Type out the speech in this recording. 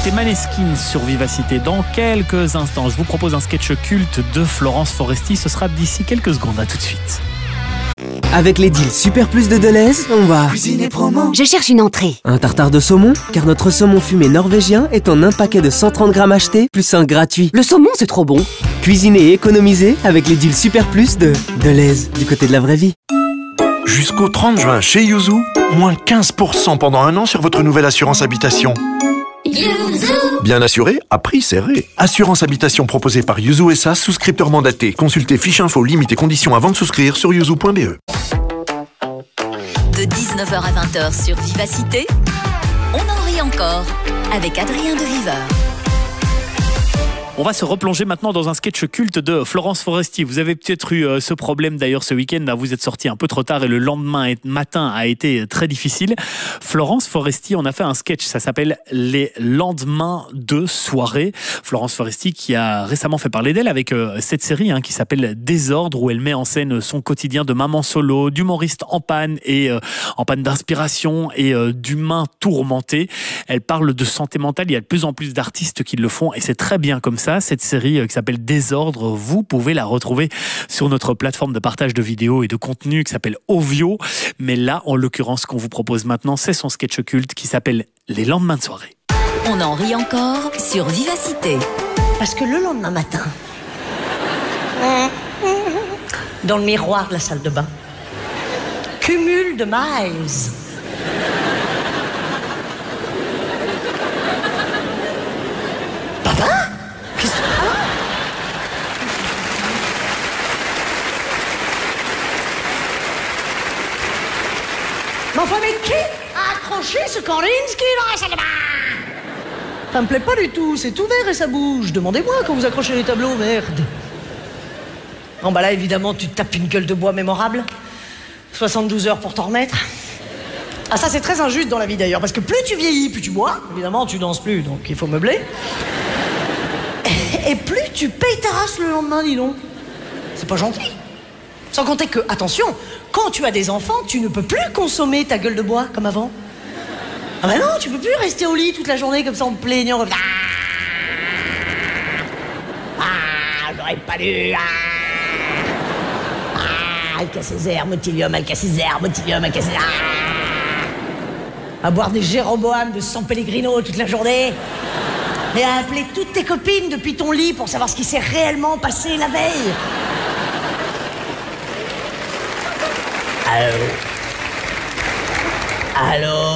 C'était Maneskin sur Vivacité. Dans quelques instants, je vous propose un sketch culte de Florence Foresti. Ce sera d'ici quelques secondes. À tout de suite. Avec les deals Super Plus de Deleuze, on va cuisiner promo. Je cherche une entrée. un tartare de saumon, car notre saumon fumé norvégien est en un paquet de 130 grammes achetés, plus un gratuit. Le saumon, c'est trop bon. Cuisiner et économiser avec les deals Super Plus de Deleuze, du côté de la vraie vie. Jusqu'au 30 juin chez Yuzu, moins 15% pendant un an sur votre nouvelle assurance habitation. Bien assuré, à prix serré. Assurance habitation proposée par Yuzu SA, souscripteur mandaté. Consultez fiche info, limites et conditions avant de souscrire sur yuzu.be. De 19h à 20h sur Vivacité, on en rit encore avec Adrien de Viveur. On va se replonger maintenant dans un sketch culte de Florence Foresti. Vous avez peut-être eu ce problème d'ailleurs ce week-end. Vous êtes sorti un peu trop tard et le lendemain matin a été très difficile. Florence Foresti, on a fait un sketch, ça s'appelle Les lendemains de soirée. Florence Foresti qui a récemment fait parler d'elle avec cette série qui s'appelle Désordre, où elle met en scène son quotidien de maman solo, d'humoriste en panne et en panne d'inspiration et d'humain tourmenté. Elle parle de santé mentale. Il y a de plus en plus d'artistes qui le font et c'est très bien comme ça. Cette série qui s'appelle Désordre, vous pouvez la retrouver sur notre plateforme de partage de vidéos et de contenu qui s'appelle Ovio. Mais là, en l'occurrence, ce qu'on vous propose maintenant, c'est son sketch culte qui s'appelle Les lendemains de soirée. On en rit encore sur Vivacité. Parce que le lendemain matin, dans le miroir de la salle de bain, cumul de miles. Papa ? Qu'est-ce que... Mais enfin, mais qui a accroché ce Kandinsky dans la salle de bain ? Ça me plaît pas du tout, c'est ouvert et ça bouge. Demandez-moi quand vous accrochez les tableaux, merde. Bon bah là, évidemment, tu te tapes une gueule de bois mémorable. 72 heures pour t'en remettre. Ah ça, c'est très injuste dans la vie d'ailleurs, parce que plus tu vieillis, plus tu bois. Évidemment, tu danses plus, donc il faut meubler. Et plus tu payes ta race le lendemain, dis donc. C'est pas gentil. Sans compter que, attention, quand tu as des enfants, tu ne peux plus consommer ta gueule de bois comme avant. Ah bah non, tu peux plus rester au lit toute la journée comme ça en te plaignant. J'aurais pas dû. Alka-Césaire, Motilium, Alka-Césaire, Motilium, Alka-Césaire. À boire des Jéroboam de San Pellegrino toute la journée. Et à appeler toutes tes copines depuis ton lit pour savoir ce qui s'est réellement passé la veille. Allô ? Allô ?